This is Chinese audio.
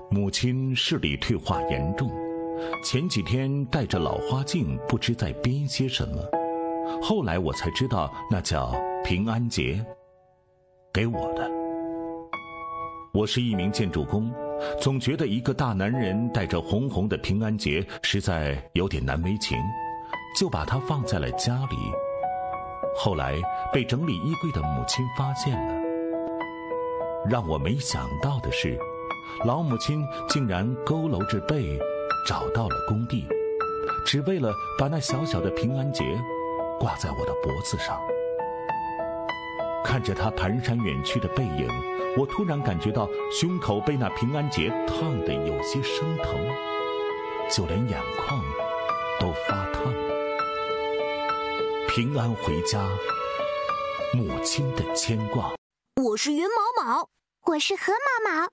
母亲视力退化严重，前几天戴着老花镜，不知在编些什么。后来我才知道，那叫平安结，给我的。我是一名建筑工，总觉得一个大男人带着红红的平安结实在有点难为情，就把它放在了家里。后来被整理衣柜的母亲发现了。让我没想到的是，老母亲竟然佝偻着背找到了工地，只为了把那小小的平安结挂在我的脖子上。看着她蹒跚远去的背影，我突然感觉到胸口被那平安结烫得有些生疼，就连眼眶都发烫。平安回家，母亲的牵挂。 我是云毛毛， 我是何毛毛。